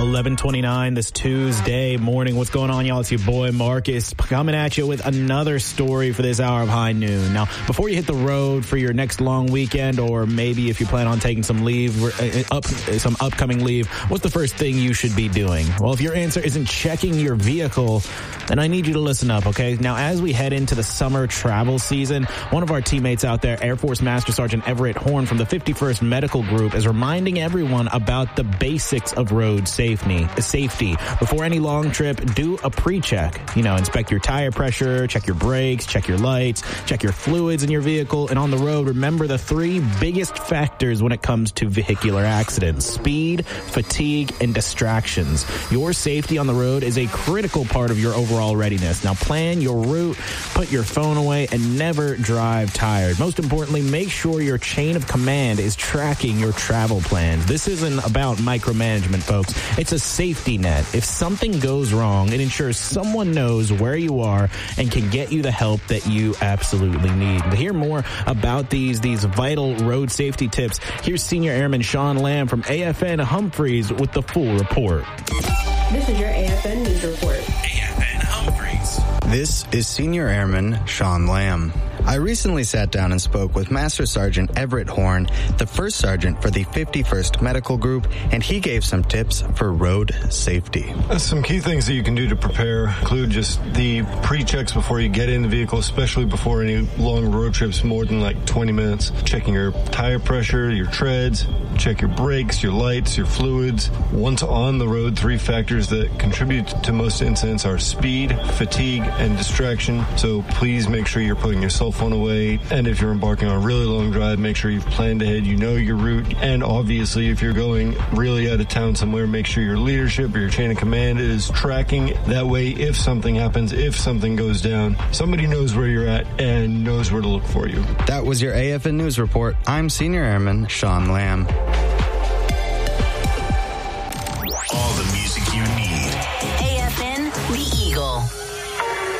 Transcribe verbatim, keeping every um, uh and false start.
eleven twenty-nine this Tuesday morning. What's going on, y'all? It's your boy Marcus coming at you with another story for this hour of High Noon. Now, before you hit the road for your next long weekend, or maybe if you plan on taking some leave, uh, up, some upcoming leave, what's the first thing you should be doing? Well, if your answer isn't checking your vehicle, then I need you to listen up, okay? Now, as we head into the summer travel season, one of our teammates out there, Air Force Master Sergeant Everett Horn from the fifty-first Medical Group, is reminding everyone about the basics of road safety. Safety. Before any long trip, do a pre-check. You know, inspect your tire pressure, check your brakes, check your lights, check your fluids in your vehicle. And on the road, remember the three biggest factors when it comes to vehicular accidents: speed, fatigue, and distractions. Your safety on the road is a critical part of your overall readiness. Now, plan your route, put your phone away, and never drive tired. Most importantly, make sure your chain of command is tracking your travel plans. This isn't about micromanagement, folks. It's a safety net. If something goes wrong, it ensures someone knows where you are and can get you the help that you absolutely need. To hear more about these, these vital road safety tips, here's Senior Airman Sean Lamb from A F N Humphreys with the full report. This is your A F N News Report. A F N Humphreys. This is Senior Airman Sean Lamb. I recently sat down and spoke with Master Sergeant Everett Horn, the first sergeant for the fifty-first Medical Group, and he gave some tips for road safety. Some key things that you can do to prepare include just the pre-checks before you get in the vehicle, especially before any long road trips more than like twenty minutes. Checking your tire pressure, your treads, check your brakes, your lights, your fluids. Once on the road, three factors that contribute to most incidents are speed, fatigue, and distraction. So please make sure you're putting your cell phone away. And if you're embarking on a really long drive, make sure you've planned ahead, you know your route. And obviously, if you're going really out of town somewhere, make sure your leadership or your chain of command is tracking. That way, if something happens, if something goes down, somebody knows where you're at and knows where to look for you. That was your A F N News Report. I'm Senior Airman Sean Lamb.